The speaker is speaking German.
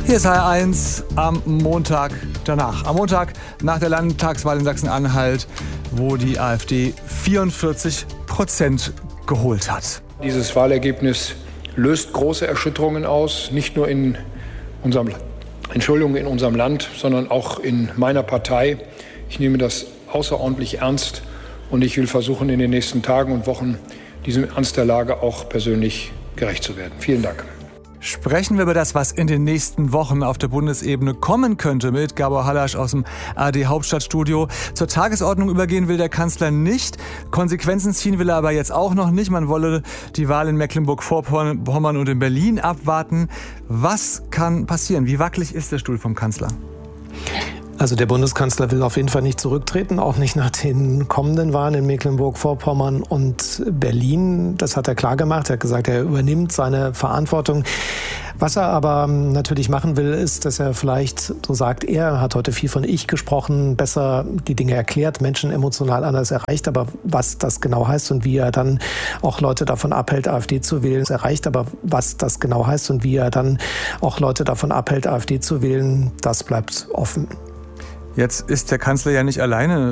Hier ist HR1 am Montag danach. Am Montag nach der Landtagswahl in Sachsen-Anhalt, wo die AfD 44% geholt hat. Dieses Wahlergebnis löst große Erschütterungen aus, nicht nur in unserem Land, sondern auch in meiner Partei. Ich nehme das außerordentlich ernst und ich will versuchen, in den nächsten Tagen und Wochen diesem Ernst der Lage auch persönlich gerecht zu werden. Vielen Dank. Sprechen wir über das, was in den nächsten Wochen auf der Bundesebene kommen könnte, mit Gabor Halasch aus dem ARD-Hauptstadtstudio. Zur Tagesordnung übergehen will der Kanzler nicht. Konsequenzen ziehen will er aber jetzt auch noch nicht. Man wolle die Wahl in Mecklenburg-Vorpommern und in Berlin abwarten. Was kann passieren? Wie wackelig ist der Stuhl vom Kanzler? Also der Bundeskanzler will auf jeden Fall nicht zurücktreten, auch nicht nach den kommenden Wahlen in Mecklenburg-Vorpommern und Berlin. Das hat er klar gemacht. Er hat gesagt, er übernimmt seine Verantwortung. Was er aber natürlich machen will, ist, dass er vielleicht, so sagt er, hat heute viel von Ich gesprochen, besser die Dinge erklärt, Menschen emotional anders erreicht. Aber was das genau heißt und wie er dann auch Leute davon abhält, AfD zu wählen, das bleibt offen. Jetzt ist der Kanzler ja nicht alleine